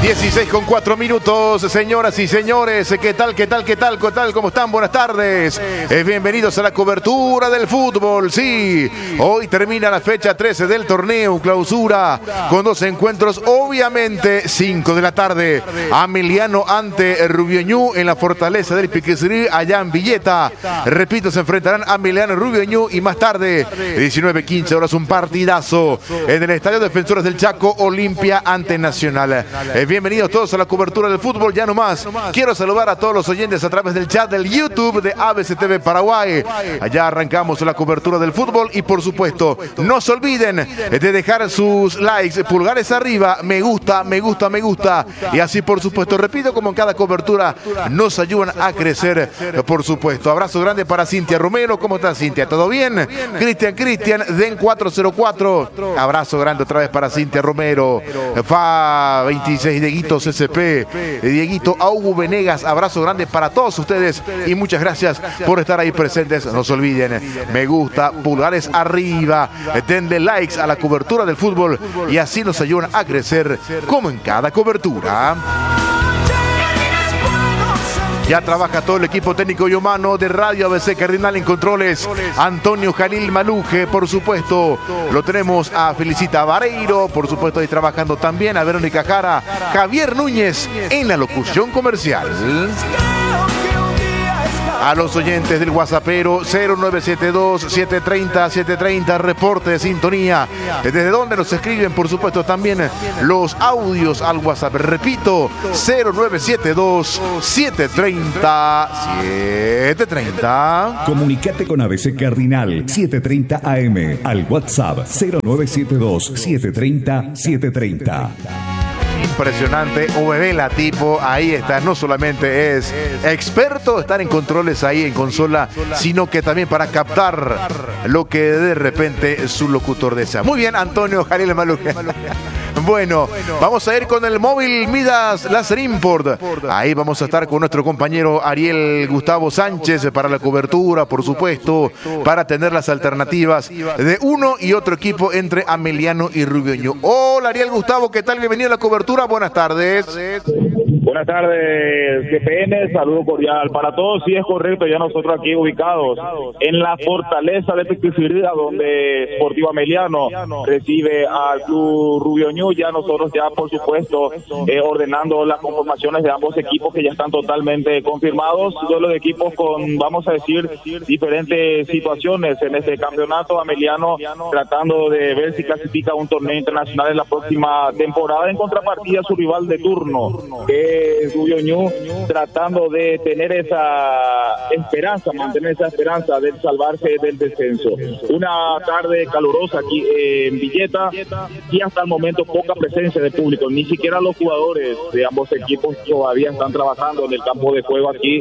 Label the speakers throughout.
Speaker 1: 16:04, señoras y señores. ¿Qué tal? ¿Cómo están? Buenas tardes. Bienvenidos a la cobertura del fútbol. Sí, hoy termina la fecha 13 del torneo clausura con dos encuentros, obviamente 5 de la tarde. Ameliano ante Rubioñú en la fortaleza del Piqueserí, allá en Villeta. Repito, se enfrentarán Ameliano y Rubioñú, y más tarde, 19:15 horas, un partidazo en el Estadio Defensores del Chaco, Olimpia ante Nacional. Bienvenidos todos a la cobertura del fútbol. Ya nomás quiero saludar a todos los oyentes a través del chat del YouTube de ABCTV Paraguay. Allá arrancamos la cobertura del fútbol y, por supuesto, no se olviden de dejar sus likes, pulgares arriba, me gusta, y así, por supuesto, repito, como en cada cobertura, nos ayudan a crecer, por supuesto. Abrazo grande para Cintia Romero. ¿Cómo está, Cintia? ¿Todo bien? Cristian, DEN 404. Abrazo grande otra vez para Cintia Romero. FA 26, Dieguito CCP, Dieguito Augu Venegas. Abrazo grande para todos ustedes y muchas gracias por estar ahí presentes. No se olviden, me gusta, pulgares arriba, denle likes a la cobertura del fútbol y así nos ayudan a crecer como en cada cobertura. Ya trabaja todo el equipo técnico y humano de Radio ABC Cardinal en controles. Antonio Jalil Maluje, por supuesto. Lo tenemos a Felicita Vareiro, por supuesto, ahí trabajando también. A Verónica Jara, Javier Núñez en la locución comercial. A los oyentes del WhatsAppero 0972-730-730, reporte de sintonía. Desde donde nos escriben, por supuesto, también los audios al WhatsApp. Repito, 0972-730-730.
Speaker 2: Comunicate con ABC Cardinal 730 AM al WhatsApp 0972-730-730.
Speaker 1: Impresionante, Ovela tipo, ahí está, no solamente es experto estar en controles ahí en consola, sino que también para captar lo que de repente su locutor desea. Muy bien, Antonio Jalil Maluje. Bueno, vamos a ir con el móvil Midas Láser Import. Ahí vamos a estar con nuestro compañero Ariel Gustavo Sánchez para la cobertura, por supuesto, para tener las alternativas de uno y otro equipo entre Ameliano y Rubioñú. Hola, Ariel Gustavo, ¿qué tal? Bienvenido a la cobertura, buenas tardes.
Speaker 3: Buenas tardes, GPN, saludo cordial para todos. Sí, es correcto, ya nosotros aquí ubicados en la fortaleza de Piqueserí, donde Sportivo Ameliano recibe al Club Rubioñú. Ya nosotros por supuesto ordenando las conformaciones de ambos equipos que ya están totalmente confirmados. Duelo de equipos con, vamos a decir, diferentes situaciones en este campeonato. Ameliano tratando de ver si clasifica a un torneo internacional en la próxima temporada, en contrapartida a su rival de turno, que es Rubioñú, tratando de tener esa esperanza, mantener esa esperanza de salvarse del descenso. Una tarde calurosa aquí en Villeta y hasta el momento poca presencia de público, ni siquiera los jugadores de ambos equipos todavía están trabajando en el campo de juego aquí.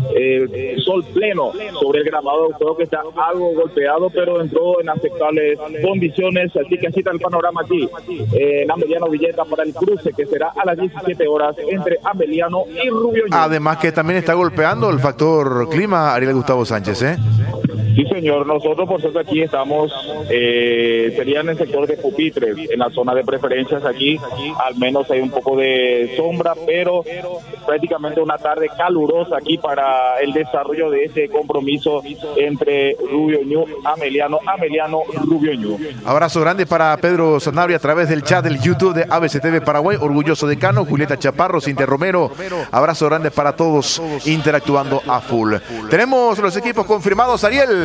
Speaker 3: Sol pleno sobre el grabado, creo que está algo golpeado, pero entró en aceptables condiciones, así que así está el panorama aquí en Ameliano Villeta para el cruce que será a las 17 horas entre Ameliano y Rubioñú.
Speaker 1: Además que también está golpeando el factor clima, Ariel Gustavo Sánchez, ¿eh?
Speaker 3: Sí, señor. Nosotros, por suerte, aquí estamos, sería en el sector de Pupitres, en la zona de preferencias aquí. Al menos hay un poco de sombra, pero prácticamente una tarde calurosa aquí para el desarrollo de ese compromiso entre Rubioñú, Ameliano, Rubioñú.
Speaker 1: Abrazo grande para Pedro Sanabria a través del chat del YouTube de ABCTV Paraguay. Orgulloso decano, Julieta Chaparro, Cintia Romero. Abrazo grande para todos interactuando a full. Tenemos los equipos confirmados, Ariel.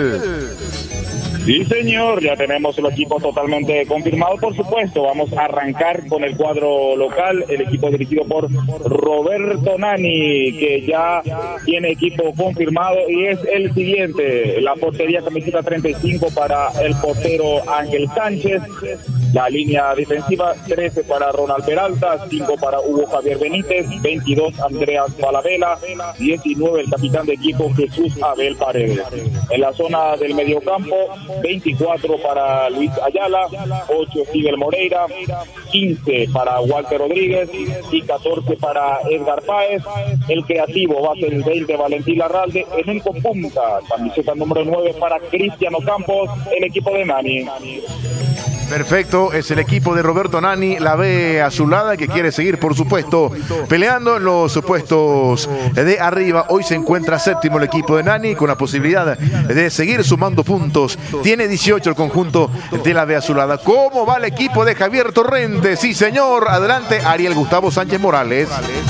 Speaker 3: Sí, señor, ya tenemos el equipo totalmente confirmado, por supuesto. Vamos a arrancar con el cuadro local, el equipo dirigido por Roberto Nani, que ya tiene equipo confirmado y es el siguiente: la portería camiseta 35 para el portero Ángel Sánchez, la línea defensiva 13 para Ronald Peralta, 5 para Hugo Javier Benítez, 22 Andreas Falabella, 19 el capitán de equipo Jesús Abel Paredes. En la zona del mediocampo, 24 para Luis Ayala, 8 Fidel Moreira, 15 para Walter Rodríguez y 14 para Edgar Páez. El creativo va a ser el 20 Valentín Larralde. En el punta, camiseta número 9 para Cristiano Campos, el equipo de Nani.
Speaker 1: Perfecto, es el equipo de Roberto Nani, la B azulada, que quiere seguir, por supuesto, peleando en los puestos de arriba. Hoy se encuentra séptimo el equipo de Nani, con la posibilidad de seguir sumando puntos. Tiene 18 el conjunto de la B azulada. ¿Cómo va el equipo de Javier Torrente? Sí, señor. Adelante, Ariel Gustavo Sánchez Morales.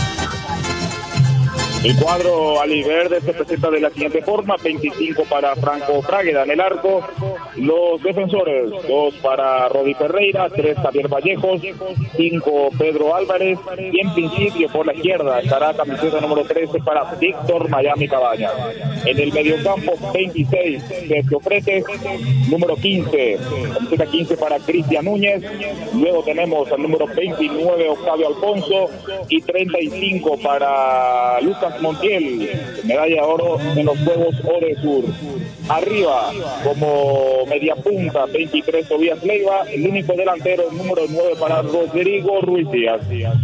Speaker 3: El cuadro aliverde se presenta de la siguiente forma: 25 para Franco Frágueda en el arco, los defensores 2 para Rodi Ferreira, 3 Javier Vallejos, 5 Pedro Álvarez, y en principio por la izquierda estará camiseta número 13 para Víctor Miami Cabañas. En el mediocampo 26 Sergio Fretes, número 15, camiseta 15 para Cristian Núñez, luego tenemos al número 29 Octavio Alfonso y 35 para Lucas Montiel, medalla de oro en los Juegos Odesur. Arriba, como media punta, 23 Tobias Leiva, el único delantero, número 9 para Rodrigo Ruiz Díaz.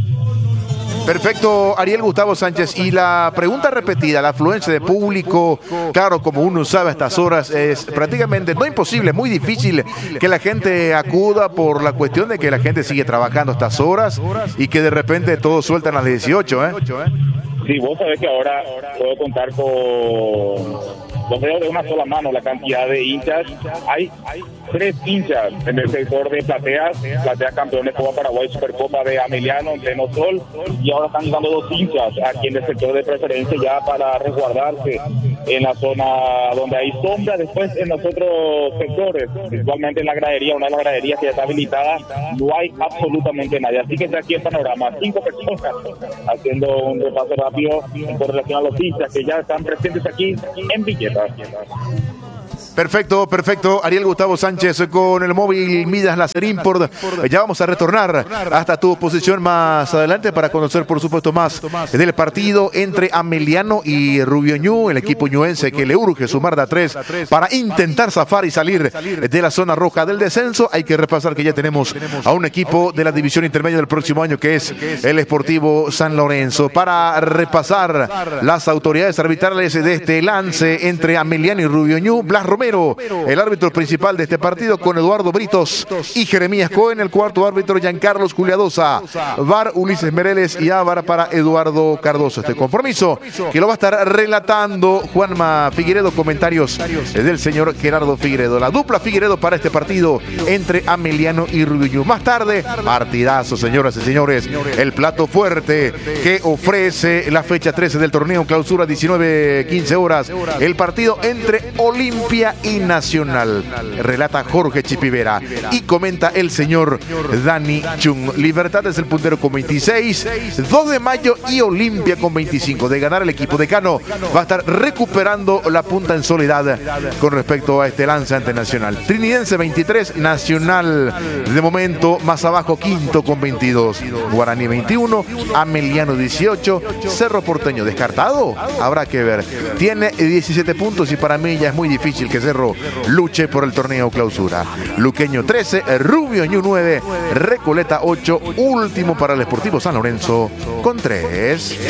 Speaker 1: Perfecto, Ariel Gustavo Sánchez. Y la pregunta repetida, la afluencia de público, claro, como uno sabe a estas horas, es prácticamente, no imposible, muy difícil que la gente acuda por la cuestión de que la gente sigue trabajando a estas horas y que de repente todos sueltan a las 18, ¿eh?
Speaker 3: Sí, vos sabés que ahora puedo contar con los dedos de una sola mano la cantidad de hinchas. Hay 3 hinchas en el sector de Platea campeón de Copa Paraguay, Supercopa de Ameliano, en pleno sol, y ahora están llegando 2 hinchas aquí en el sector de preferencia ya para resguardarse en la zona donde hay sombra. Después en los otros sectores, principalmente en la gradería, una de las graderías que ya está habilitada, no hay absolutamente nadie. Así que está aquí el panorama: 5 personas haciendo un repaso rápido con relación a los hinchas que ya están presentes aquí en Villeta.
Speaker 1: Perfecto, perfecto. Ariel Gustavo Sánchez con el móvil Midas Láser Import. Ya vamos a retornar hasta tu posición más adelante para conocer, por supuesto, más del partido entre Ameliano y Rubio Ñu, el equipo ñuense que le urge sumar de a 3 para intentar zafar y salir de la zona roja del descenso. Hay que repasar que ya tenemos a un equipo de la división intermedia del próximo año, que es el Sportivo San Lorenzo. Para repasar las autoridades arbitrales de este lance entre Ameliano y Rubio Ñu, Blas Romero, el árbitro principal de este partido, con Eduardo Britos y Jeremías Cohen. El cuarto árbitro, Giancarlos Culiadosa. VAR, Ulises Mereles, y AVAR para Eduardo Cardoso. Este compromiso que lo va a estar relatando Juanma Figueredo. Comentarios del señor Gerardo Figueredo. La dupla Figueredo para este partido entre Ameliano y Rubio Ñu. Más tarde, partidazo, señoras y señores. El plato fuerte que ofrece la fecha 13 del torneo Clausura, 19:15 horas. El partido entre Olimpia y Nacional. Relata Jorge Chipivera y comenta el señor Dani Chung. Libertad es el puntero con 26, 2 de Mayo y Olimpia con 25. De ganar el equipo de Cano, va a estar recuperando la punta en soledad con respecto a este lance ante Nacional. Trinidense 23, Nacional de momento más abajo, quinto con 22. Guaraní 21, Ameliano 18, Cerro Porteño descartado, habrá que ver. Tiene 17 puntos y para mí ya es muy difícil que Cerro luche por el torneo Clausura. Luqueño 13, Rubio Ñu 9, Recoleta 8, último para el Sportivo San Lorenzo con 3.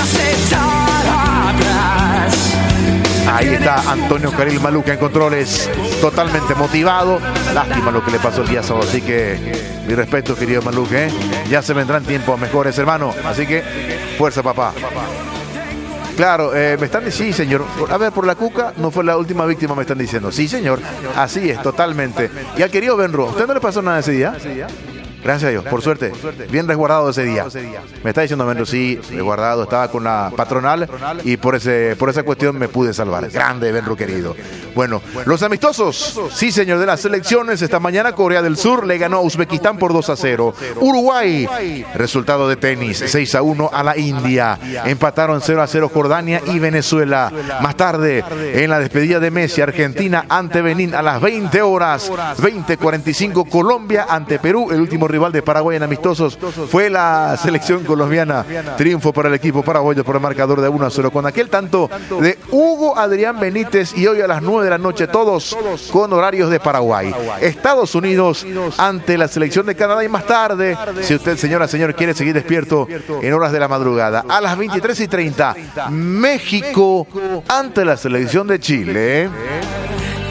Speaker 1: Ahí está Antonio Caril Maluca en controles, totalmente motivado. Lástima lo que le pasó el día sábado, así que mi respeto, querido Maluca, ya se vendrán tiempos mejores, hermano, así que fuerza, papá. Claro, me están diciendo, sí, señor. A ver, por la Cuca no fue la última víctima, me están diciendo. Sí, señor. Así es, totalmente. Y al querido Benro, ¿usted no le pasó nada ese día? Gracias a Dios, por suerte, bien resguardado ese día. Me está diciendo Benro, sí, resguardado, estaba con la patronal y por esa cuestión me pude salvar. Grande, Benro querido. Bueno, los amistosos, sí, señor, de las selecciones. Esta mañana Corea del Sur le ganó a Uzbekistán por 2-0. Uruguay, resultado de tenis, 6-1 a la India. Empataron 0-0 Jordania y Venezuela. Más tarde, en la despedida de Messi, Argentina ante Benín a las 20 horas, 20:45 Colombia ante Perú. El último rival de Paraguay en amistosos fue la selección colombiana. Triunfo para el equipo paraguayo por el marcador de 1-0 con aquel tanto de Hugo Adrián Benítez. Y hoy a las 9 de la noche todos con horarios de Paraguay. Estados Unidos ante la selección de Canadá, y más tarde, si usted, señora, señor, quiere seguir despierto en horas de la madrugada, a las 23:30 México ante la selección de Chile.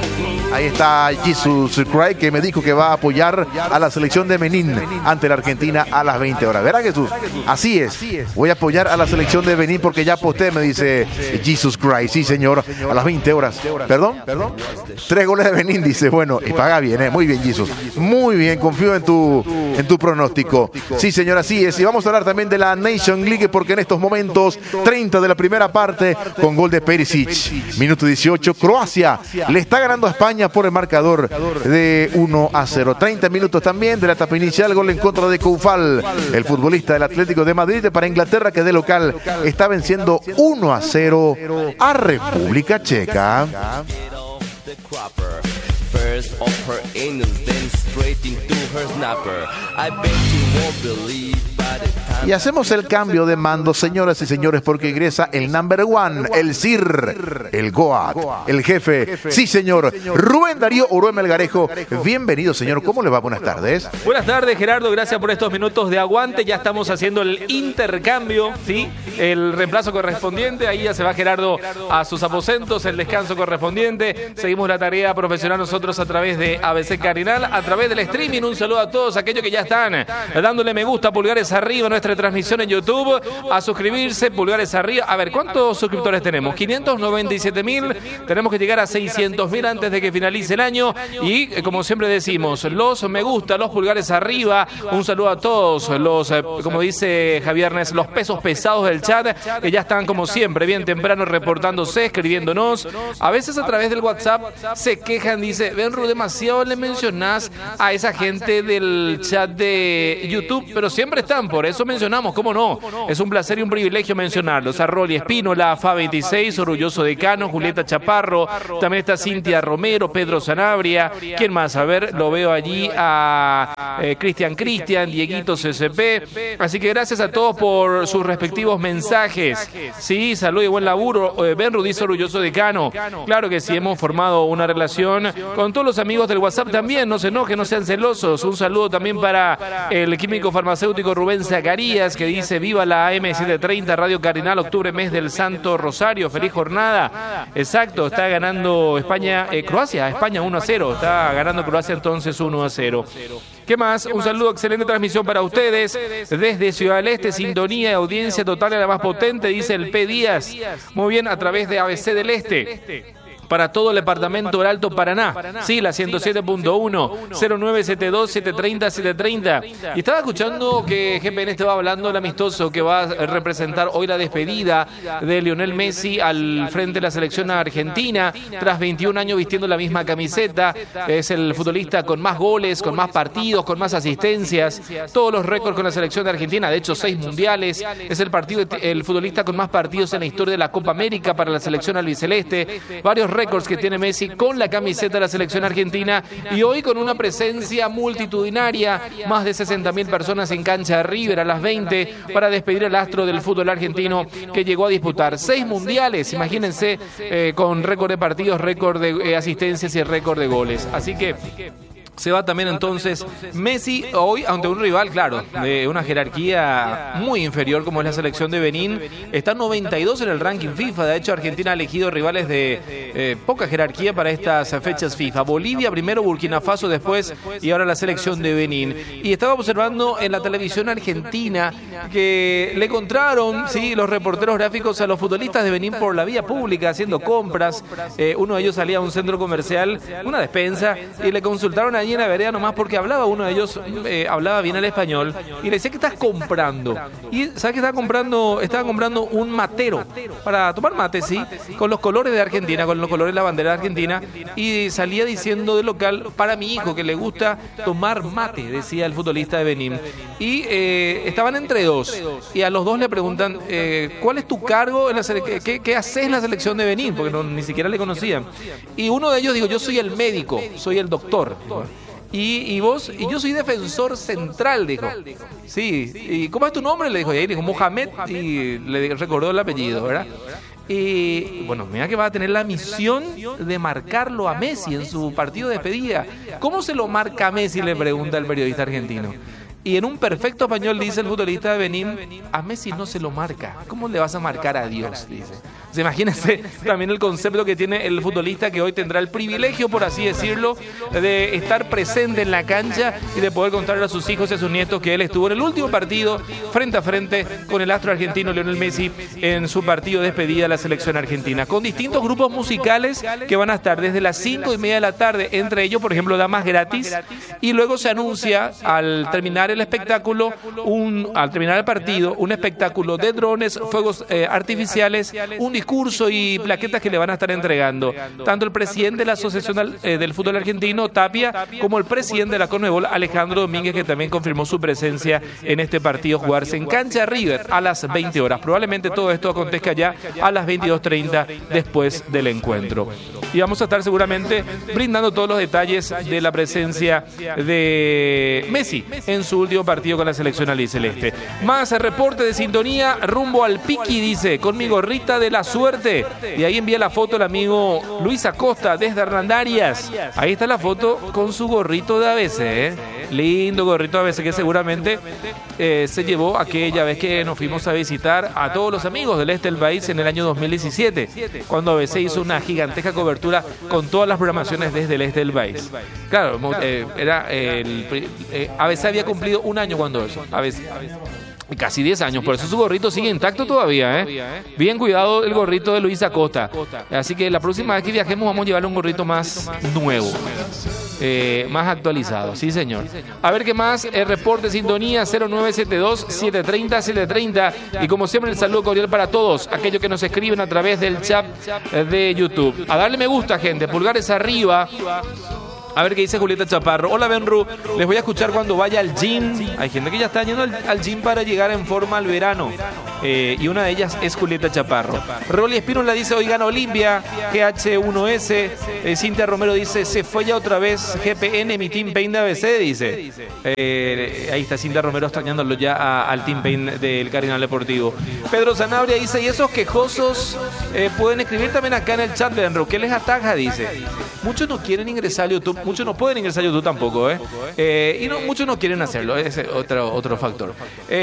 Speaker 1: Ahí está Jesus Christ, que me dijo que va a apoyar a la selección de Benín ante la Argentina a las 20 horas. ¿Verdad, Jesús? Así es. Voy a apoyar a la selección de Benín porque ya aposté, me dice Jesus Christ. Sí, señor, a las 20 horas. ¿Perdón? 3 goles de Benín, dice. Bueno, y paga bien, ¿eh? Muy bien, Jesus. Muy bien, confío en tu pronóstico. Sí, señor, así es. Y vamos a hablar también de la Nation League porque en estos momentos, 30 de la primera parte, con gol de Perisic. Minuto 18, Croacia le está ganando a España por el marcador de 1-0. 30 minutos también de la etapa inicial, gol en contra de Koufal, el futbolista del Atlético de Madrid, para Inglaterra, que de local está venciendo 1-0 a República Checa. First of her anus, then straight into her snapper. I bet you won't believe by the time. Y hacemos el cambio de mando, señoras y señores, porque ingresa el number one, el Sir, el Goat, el jefe. Sí, señor, Rubén Darío Orué Melgarejo. Bienvenido, señor. ¿Cómo le va? Buenas tardes.
Speaker 4: Buenas tardes, Gerardo. Gracias por estos minutos de aguante. Ya estamos haciendo el intercambio, ¿sí? El reemplazo correspondiente. Ahí ya se va Gerardo a sus aposentos, el descanso correspondiente. Seguimos la tarea profesional nosotros a través de ABC Cardinal, a través del streaming. Un saludo a todos aquellos que ya están dándole me gusta, pulgares arriba a nuestra transmisión en YouTube, a suscribirse, pulgares arriba. A ver, ¿cuántos suscriptores tenemos? 597.000. Tenemos que llegar a 600.000 antes de que finalice el año. Y como siempre decimos, los me gusta, los pulgares arriba. Un saludo a todos los, como dice Javier Nes, los pesos pesados del chat, que ya están como siempre bien temprano reportándose, escribiéndonos. A veces a través del WhatsApp se quejan, dice: Benru, demasiado le mencionás a esa gente del chat de YouTube, pero siempre están, por eso mencionamos, ¿cómo no? Es un placer y un privilegio mencionarlos. A Rolly Espínola, Fa26, Orgulloso Decano, Julieta Chaparro, también está Cintia Romero, Pedro Sanabria, ¿quién más? A ver, lo veo allí a Cristian, Dieguito CCP. Así que gracias a todos por sus respectivos mensajes. Sí, salud y buen laburo. Benru dice Orgulloso Decano. Claro que sí, hemos formado una relación con todos los amigos del WhatsApp también, no se enojen, no sean celosos. Un saludo también para el químico farmacéutico Rubén Zacarías, que dice: viva la AM730 Radio Cardinal, octubre, mes del Santo Rosario, feliz jornada. Exacto, está ganando España, Croacia, España 1-0, está ganando Croacia entonces 1-0. ¿Qué más? Un saludo, excelente transmisión para ustedes desde Ciudad del Este, sintonía y audiencia total, la más potente, dice el P. Díaz. Muy bien, a través de ABC del Este. Para todo el departamento del Alto Paraná. Sí, la 107.1, 0972-730-730. Y estaba escuchando que GPN estaba hablando del amistoso que va a representar hoy la despedida de Lionel Messi al frente de la selección argentina, tras 21 años vistiendo la misma camiseta. Es el futbolista con más goles, con más partidos, con más asistencias, todos los récords con la selección de Argentina, de hecho 6 mundiales. Es el futbolista con más partidos en la historia de la Copa América para la selección albiceleste. Varios récords que tiene Messi con la camiseta de la selección argentina, y hoy con una presencia multitudinaria, más de 60.000 personas en cancha de River a las 20 para despedir al astro del fútbol argentino, que llegó a disputar 6 mundiales, imagínense, con récord de partidos, récord de asistencias y récord de goles. Así que se va también entonces Messi hoy ante un rival, claro, de una jerarquía muy inferior como es la selección de Benín. Está 92 en el ranking FIFA. De hecho, Argentina ha elegido rivales de poca jerarquía para estas fechas FIFA. Bolivia primero, Burkina Faso después, y ahora la selección de Benín. Y estaba observando en la televisión argentina que le encontraron, sí, los reporteros gráficos a los futbolistas de Benín por la vía pública haciendo compras. Uno de ellos salía a un centro comercial, una despensa, y le consultaron allí en la vereda nomás porque hablaba uno de ellos, hablaba bien el español, y le decía: ¿qué estás comprando? Y ¿sabes qué estaba comprando? Estaba comprando un matero para tomar mate, sí, con los colores de Argentina, con los colores de la bandera de Argentina, y salía diciendo del local: para mi hijo que le gusta tomar mate, decía el futbolista de Benín. Y estaban entre dos, y a los dos le preguntan: ¿cuál es tu cargo en la ¿qué haces en la selección de Benín? Porque ni siquiera le conocían. Y uno de ellos dijo: yo soy el médico, soy el doctor. Y vos, y yo soy defensor central, dijo. Sí, ¿y cómo es tu nombre? Le dijo, y ahí dijo Mohamed, y le recordó el apellido, ¿verdad? Y bueno, mira que va a tener la misión de marcarlo a Messi en su partido de despedida. ¿Cómo se lo marca a Messi?, le pregunta el periodista argentino. Y en un perfecto español dice el futbolista de Benín, a Messi no se lo marca. ¿Cómo le vas a marcar a Dios? Dice. Entonces, imagínense también el concepto que tiene el futbolista que hoy tendrá el privilegio, por así decirlo, de estar presente en la cancha y de poder contarle a sus hijos y a sus nietos que él estuvo en el último partido frente a frente con el astro argentino Lionel Messi en su partido de despedida de la selección argentina, con distintos grupos musicales que van a estar desde las 5:30 de la tarde, entre ellos, por ejemplo, Damas Gratis, y luego se anuncia al terminar el espectáculo, al terminar el partido, un espectáculo de drones, fuegos artificiales, un discurso y plaquetas que le van a estar entregando tanto el presidente de la Asociación del Fútbol Argentino, Tapia, como el presidente de la Conmebol, Alejandro Domínguez, que también confirmó su presencia en este partido, jugarse en cancha River a las 20 horas. Probablemente todo esto acontezca ya a las 22:30 después del encuentro. Y vamos a estar seguramente brindando todos los detalles de la presencia de Messi en su último partido con la selección albiceleste. Más reporte de sintonía rumbo al Piqui, dice, con mi gorrita de la suerte. Y ahí envía la foto el amigo Luis Acosta desde Hernandarias. Ahí está la foto con su gorrito de ABC, lindo gorrito de ABC que seguramente se llevó aquella vez que nos fuimos a visitar a todos los amigos del este del país en el año 2017, cuando ABC hizo una gigantesca cobertura con todas las programaciones desde el este del país. Claro, ABC había cumplido un año cuando eso. Casi 10 años, por eso su gorrito sigue intacto todavía, Bien cuidado el gorrito de Luis Acosta. Así que la próxima vez que viajemos vamos a llevarle un gorrito más nuevo, más actualizado, sí señor. A ver qué más, el reporte de sintonía 0972-730-730. Y como siempre el saludo cordial para todos aquellos que nos escriben a través del chat de YouTube. A darle me gusta, gente, pulgares arriba. A ver qué dice Julieta Chaparro. Hola, Benru. Les voy a escuchar cuando vaya al gym. Hay gente que ya está yendo al gym para llegar en forma al verano. Y una de ellas es Julieta Chaparro. Rolly Espínola dice, hoy gana Olimpia. GH1S. Cintia Romero dice, se fue ya otra vez GPN, mi Team Pain de ABC, dice. Ahí está Cintia Romero extrañándolo ya al Team Pain del Cardinal Deportivo. Pedro Zanabria dice, y esos quejosos pueden escribir también acá en el chat, Benru. ¿Qué les ataja? Dice. Muchos no quieren ingresar a YouTube. Muchos no pueden ingresar a YouTube tampoco, y muchos no quieren hacerlo, ese es otro factor.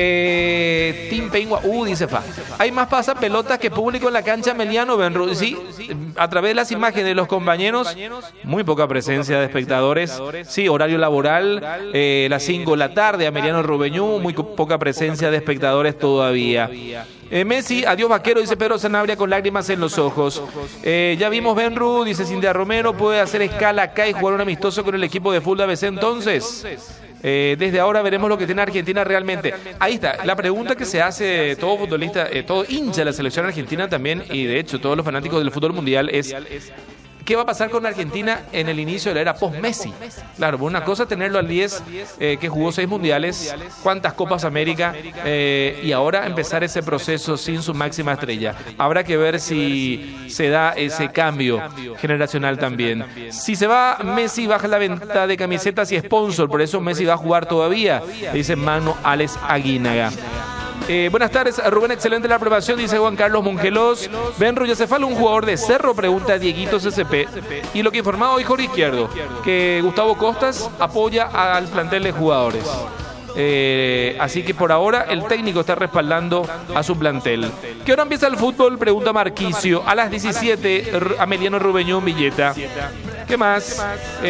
Speaker 4: Team Pengua, dice Fa. Hay más pasapelotas que público en la cancha Meliano, Benru. Sí, a través de las imágenes de los compañeros, muy poca presencia de espectadores. Sí, horario laboral, las 5 de la tarde, a Meliano Rubeñú, muy poca presencia de espectadores todavía. Messi, adiós vaquero, dice Pedro Sanabria con lágrimas en los ojos. Ya vimos Benru, dice Cintia Romero, puede hacer escala acá y jugar un amistoso con el equipo de fútbol ABC entonces. Desde ahora veremos lo que tiene Argentina realmente. Ahí está, la pregunta que se hace todo futbolista, todo hincha de la selección argentina también, y de hecho todos los fanáticos del fútbol mundial es... ¿qué va a pasar con Argentina en el inicio de la era post-Messi? Claro, una cosa es tenerlo al 10, que jugó 6 mundiales, cuántas Copas América, y ahora empezar ese proceso sin su máxima estrella. Habrá que ver si se da ese cambio generacional también. Si se va Messi, baja la venta de camisetas y sponsor, por eso Messi va a jugar todavía, dice Mano Alex Aguinaga. Buenas tardes, Rubén, excelente la aprobación, dice Juan Carlos Mongelos. Benru, ¿ya hace falta un jugador de Cerro? Pregunta Dieguito CCP. Y lo que informaba hoy Jorge Izquierdo, que Gustavo Costas apoya al plantel de jugadores. Así que por ahora el técnico está respaldando a su plantel. ¿Qué hora empieza el fútbol? Pregunta Marquicio. A las 17, Ameliano Rubeñón Villeta. ¿Qué más?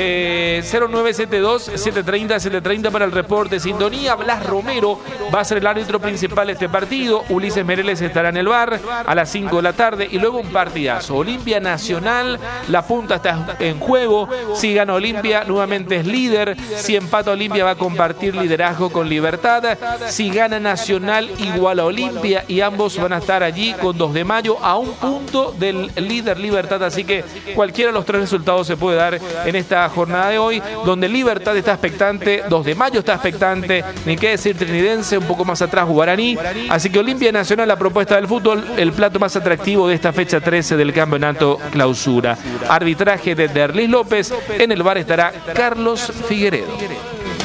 Speaker 4: 0972-730-730 para el reporte. Sintonía, Blas Romero va a ser el árbitro principal de este partido. Ulises Mereles estará en el bar a las 5 de la tarde. Y luego un partidazo. Olimpia Nacional, la punta está en juego. Si gana Olimpia, nuevamente es líder. Si empata Olimpia, va a compartir liderazgo con Libertad. Si gana Nacional, igual a Olimpia. Y ambos van a estar allí con 2 de mayo a un punto del líder Libertad. Así que cualquiera de los 3 resultados se puede dar en esta jornada de hoy, donde Libertad está expectante, 2 de mayo está expectante, ni qué decir Trinidense, un poco más atrás Guaraní. Así que Olimpia Nacional, la propuesta del fútbol, el plato más atractivo de esta fecha 13 del campeonato clausura. Arbitraje de Derlis López, en el bar estará Carlos Figueredo.